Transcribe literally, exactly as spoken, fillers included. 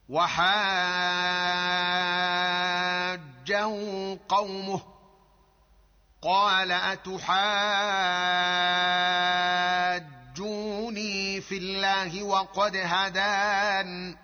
وحاجه قومه قال أتحاجوني في الله وقد هدان